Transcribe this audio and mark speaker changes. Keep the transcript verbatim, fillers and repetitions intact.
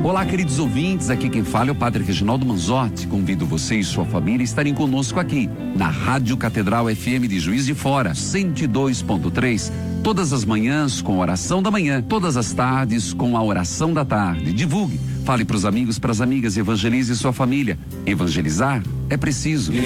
Speaker 1: Olá, queridos ouvintes, aqui quem fala é o Padre Reginaldo Manzotti. Convido você e sua família a estarem conosco aqui, na Rádio Catedral F M de Juiz de Fora, cento e dois ponto três, todas as manhãs com a oração da manhã, todas as tardes com a oração da tarde. Divulgue, fale para os amigos, para as amigas, evangelize sua família. Evangelizar é preciso.